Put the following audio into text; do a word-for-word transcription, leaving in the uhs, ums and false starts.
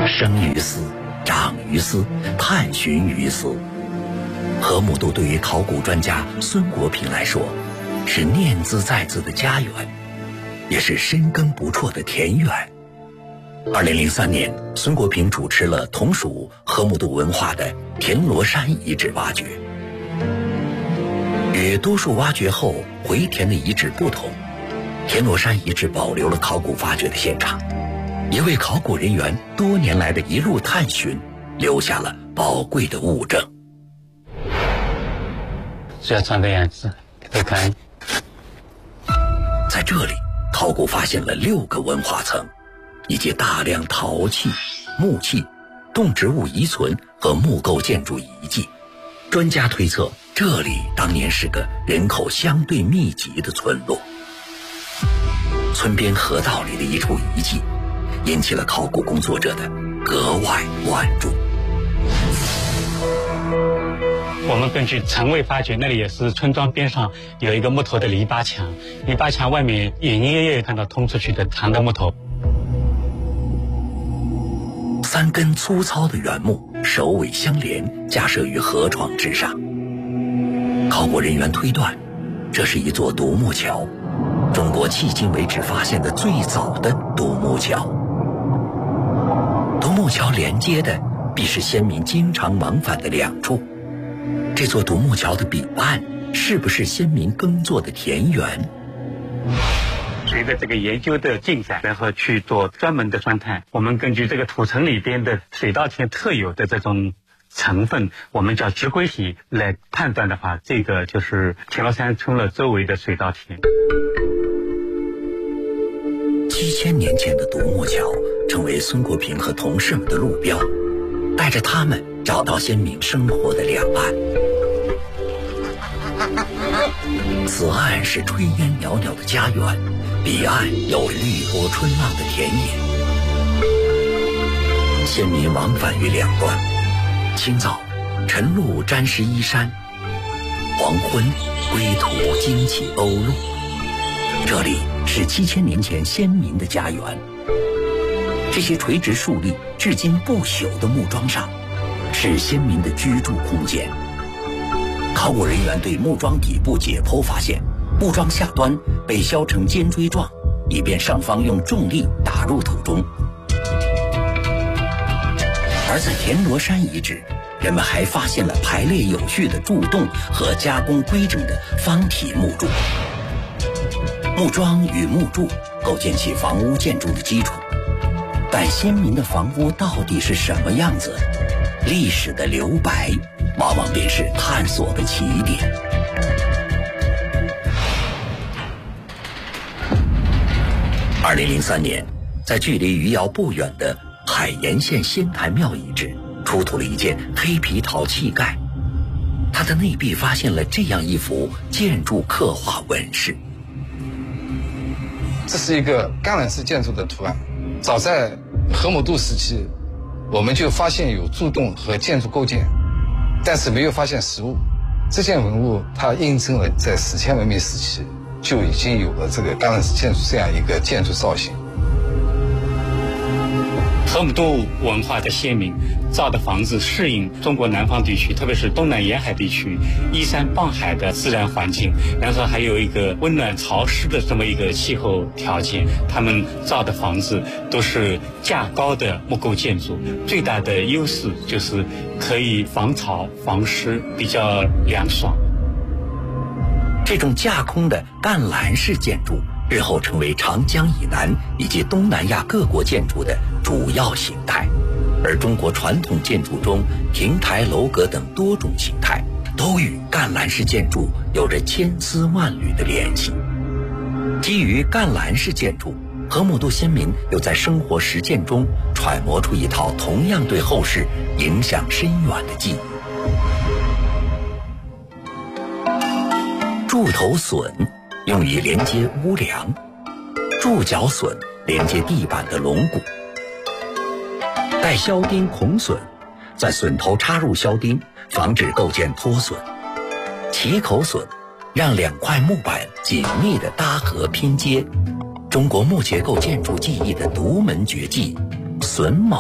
生于斯，长于斯，探寻于斯。河姆渡对于考古专家孙国平来说，是念兹在兹的家园，也是深耕不辍的田园。二零零三年，孙国平主持了同属河姆渡文化的田螺山遗址挖掘。与多数挖掘后回填的遗址不同，田螺山遗址保留了考古发掘的现场，也为考古人员多年来的一路探寻留下了宝贵的物证。 这样的样子给大家看。 在这里，考古发现了六个文化层，以及大量陶器、木器、动植物遗存和木构建筑遗迹。专家推测，这里当年是个人口相对密集的村落。村边河道里的一处遗迹，引起了考古工作者的格外关注。 我们根据城卫发掘，那里也是村庄边上有一个木头的篱笆墙，篱笆墙外面隐隐约约看到通出去的长的木头。 三根粗糙的原木首尾相连，架设于河床之上。考古人员推断，这是一座独木桥，中国迄今为止发现的最早的独木桥。独木桥连接的必是先民经常往返的两处。这座独木桥的彼岸是不是先民耕作的田园？ 随着这个研究的进展，然后去做专门的钻探，我们根据这个土层里边的水稻田特有的这种成分，我们叫植规体来判断的话，这个就是田螺山村落周围的水稻田。 七千年前的独木桥成为孙国平和同事们的路标，带着他们找到先民生活的两岸。此岸是炊烟袅袅的家园，彼岸有绿波春浪的田野。先民往返于两端，清早晨露沾湿衣衫，黄昏归途惊起鸥鹭。这里是七千年前先民的家园。这些垂直竖立至今不朽的木桩上，是先民的居住空间。考古人员对木桩底部解剖发现，木桩下端被削成尖锥状，以便上方用重力打入土中。而在田螺山遗址，人们还发现了排列有序的柱洞和加工规整的方体木柱。木桩与木柱构建起房屋建筑的基础，但先民的房屋到底是什么样子？历史的留白往往便是探索的起点。二零零三年，在距离余姚不远的海盐县仙台庙遗址，出土了一件黑皮陶器盖，它的内壁发现了这样一幅建筑刻画纹饰。 这是一个橄榄式建筑的图案，早在河姆渡时期，我们就发现有柱洞和建筑构件，但是没有发现实物。这件文物它印证了在史前文明时期就已经有了这个橄榄式建筑这样一个建筑造型。 河姆渡文化的先民造的房子适应中国南方地区，特别是东南沿海地区依山傍海的自然环境，然后还有一个温暖潮湿的这么一个气候条件，他们造的房子都是架高的木构建筑，最大的优势就是可以防潮防湿，比较凉爽。 这种架空的干栏式建筑日后成为长江以南以及东南亚各国建筑的主要形态，而中国传统建筑中亭台楼阁等多种形态都与干栏式建筑有着千丝万缕的联系。基于干栏式建筑，河姆渡先民又在生活实践中揣摩出一套同样对后世影响深远的技艺。柱头榫用于连接屋梁，柱脚榫连接地板的龙骨，带销钉孔榫，在榫头插入销钉，防止构件脱损。齐口榫让两块木板紧密地搭合拼接，中国木结构建筑技艺的独门绝技榫卯